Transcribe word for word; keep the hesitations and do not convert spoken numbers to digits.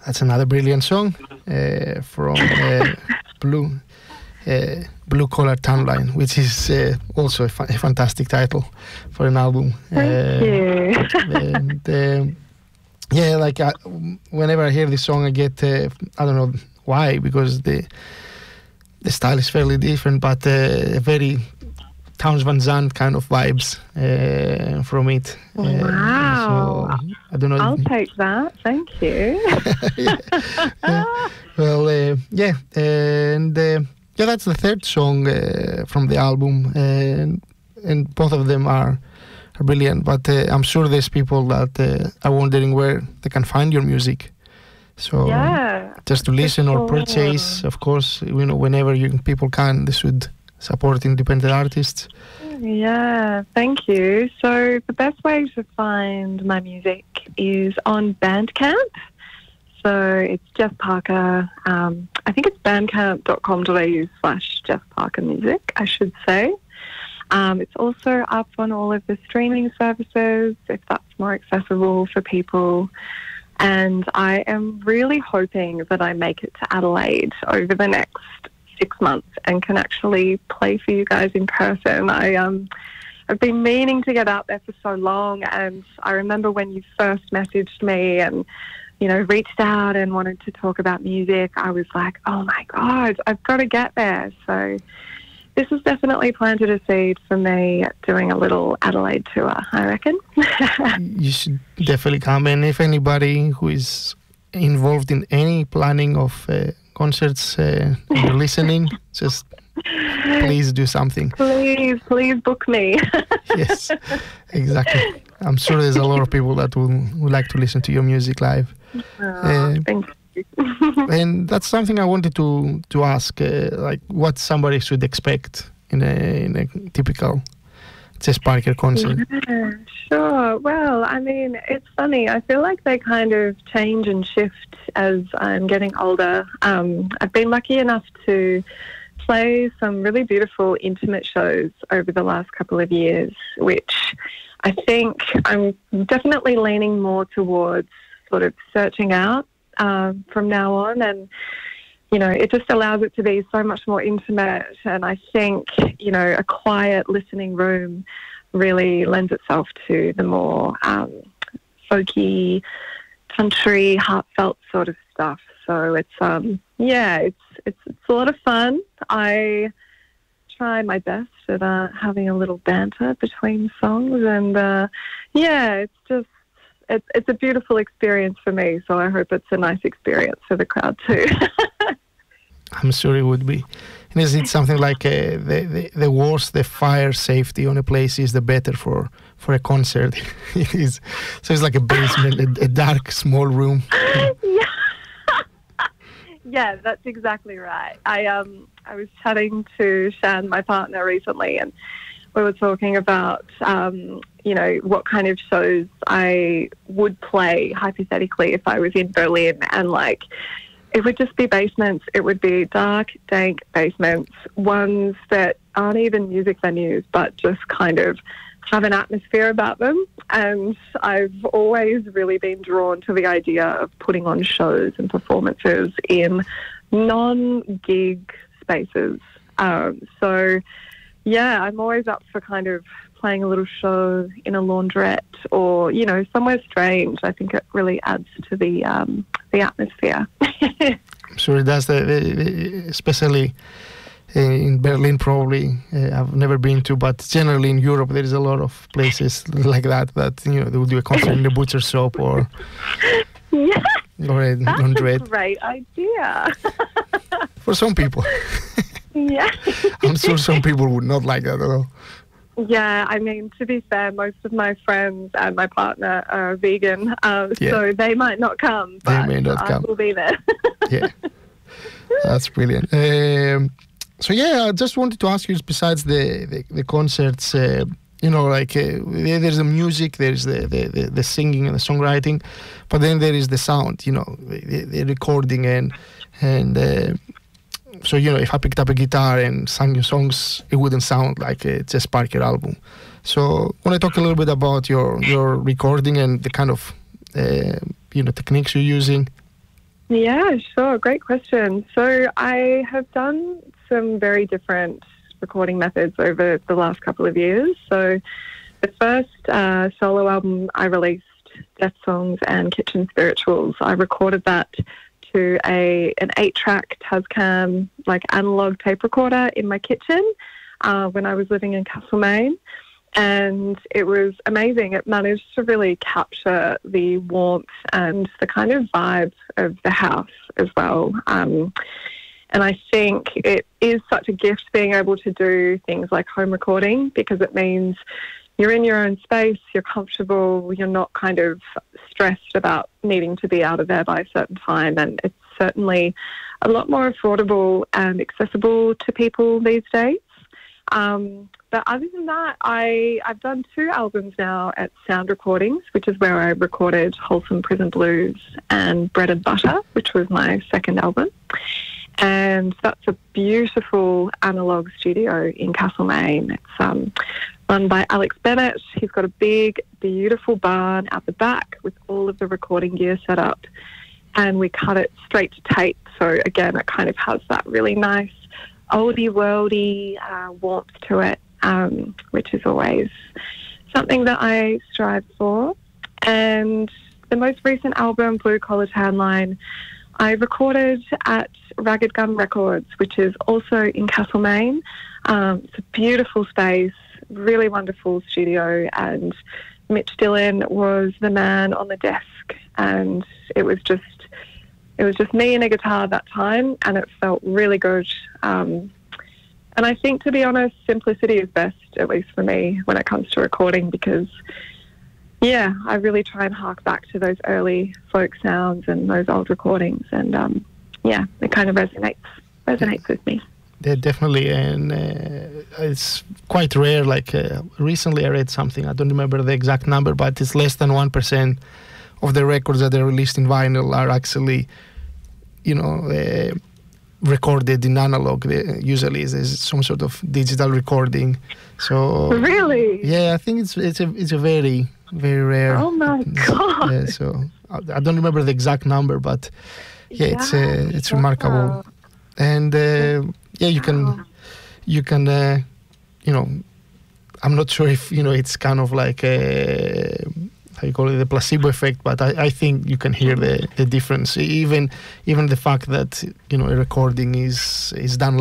that's another brilliant song uh, from uh, Blue uh, Blue Collar Tan Line, which is uh, also a, fa- a fantastic title for an album. Thank uh, you. and um, yeah, like I, whenever I hear this song, I get uh, I don't know why, because the the style is fairly different, but uh, very Townes Van Zandt kind of vibes uh, from it. Uh, Wow. so, I don't know. I'll take that. Thank you. yeah. Yeah. Well, uh, yeah, and uh, yeah, that's the third song uh, from the album, and and both of them are are brilliant. But uh, I'm sure there's people that uh, are wondering where they can find your music. So Yeah. just to listen or sure. purchase, of course, you know, whenever you people can, they should support independent artists. Yeah, thank you. So the best way to find my music is on Bandcamp. So it's Jeff Parker. Um, I think it's bandcamp.com.au slash Jeff Parker Music, I should say. Um, it's also up on all of the streaming services, if that's more accessible for people. And I am really hoping that I make it to Adelaide over the next six months and can actually play for you guys in person. I um I've been meaning to get out there for so long, and I remember when you first messaged me and, you know, reached out and wanted to talk about music, I was like, oh my God, I've got to get there. So this has definitely planted a seed for me doing a little Adelaide tour, I reckon. You should definitely come, and if anybody who is involved in any planning of uh, concerts uh, you're listening, just please do something. Please, please book me. Yes, exactly. I'm sure there's a lot of people that will, would like to listen to your music live. Oh, Uh, thank you. And that's something I wanted to to ask, uh, like what somebody should expect in a in a typical Jess Parker concert. Yeah, sure. Well, I mean, it's funny. I feel like they kind of change and shift as I'm getting older. Um, I've been lucky enough to play some really beautiful intimate shows over the last couple of years, which I think I'm definitely leaning more towards sort of searching out uh, from now on. And, you know, it just allows it to be so much more intimate. And I think, you know, a quiet listening room really lends itself to the more um, folky, country, heartfelt sort of stuff. So it's, um, yeah, it's, it's, it's a lot of fun. I try my best at uh, having a little banter between songs. And, uh, yeah, it's just, it's, it's a beautiful experience for me. So I hope it's a nice experience for the crowd too. I'm sure it would be. And is it something like uh, the, the the worse the fire safety on a place is, the better for, for a concert? It is. So it's like a basement, a, a dark, small room. Yeah. Yeah, that's exactly right. I um I was chatting to Shan, my partner, recently, and we were talking about um, you know, what kind of shows I would play hypothetically if I was in Berlin, and like it would just be basements. It would be dark, dank basements, ones that aren't even music venues, but just kind of have an atmosphere about them. And I've always really been drawn to the idea of putting on shows and performances in non-gig spaces. Um, so, yeah, I'm always up for kind of playing a little show in a laundrette or, you know, somewhere strange. I think it really adds to the um, the atmosphere. I'm sure it does, the, the, especially in Berlin probably. Uh, I've never been to, but generally in Europe there is a lot of places like that, that, you know, they will do a concert in the butcher shop or, Yeah, or a that's a laundrette. great idea. For some people. Yeah. I'm sure some people would not like that at all. Yeah, I mean, to be fair, most of my friends and my partner are vegan, uh, Yeah. so they might not come, They but may not I come. will be there. Yeah, that's brilliant. Um, so yeah, I just wanted to ask you, besides the the, the concerts, uh, you know, like uh, there's the music, there's the, the, the, the singing and the songwriting, but then there is the sound, you know, the, the recording and and. Uh, So, you know, if I picked up a guitar and sang your songs, it wouldn't sound like a Jess Parker album. So I want to talk a little bit about your, your recording and the kind of, uh, you know, techniques you're using. Yeah, sure. Great question. So I have done some very different recording methods over the last couple of years. So the first uh, solo album I released, Death Songs and Kitchen Spirituals, I recorded that to a an eight-track Tascam, like analog tape recorder in my kitchen uh, when I was living in Castlemaine. And it was amazing. It managed to really capture the warmth and the kind of vibe of the house as well. Um, and I think it is such a gift being able to do things like home recording, because it means you're in your own space, you're comfortable, you're not kind of stressed about needing to be out of there by a certain time. And it's certainly a lot more affordable and accessible to people these days. Um, but other than that, I, I've done two albums now at Sound Recordings, which is where I recorded Wholesome Prison Blues and Bread and Butter, which was my second album. And that's a beautiful analogue studio in Castlemaine. It's um, run by Alex Bennett. He's got a big, beautiful barn out the back with all of the recording gear set up. And we cut it straight to tape. So again, it kind of has that really nice oldie worldy uh, warmth to it, um, which is always something that I strive for. And the most recent album, Blue Collar Tan Line, I recorded at Ragged Gum Records, which is also in Castlemaine. Um, it's a beautiful space, really wonderful studio, and Mitch Dillon was the man on the desk, and it was just It was just me and a guitar that time, and it felt really good. Um, and I think, to be honest, simplicity is best, at least for me, when it comes to recording, because, yeah, I really try and hark back to those early folk sounds and those old recordings, and, um, yeah, it kind of resonates resonates with me. Yeah, definitely, and uh, it's quite rare. Like, uh, recently I read something, I don't remember the exact number, but it's less than one percent of the records that are released in vinyl are actually, you know, uh, recorded in analog. They, usually there's some sort of digital recording. So really, yeah, I think it's it's a it's a very very rare. Oh my god! Yeah, so I, I don't remember the exact number, but yeah, yeah it's uh, it's wow. remarkable. And uh, yeah, you can wow. you can uh, you know, I'm not sure if you know it's kind of like a, how you call it, the placebo effect, but I, I think you can hear the, the difference. Even even the fact that, you know, a recording is is done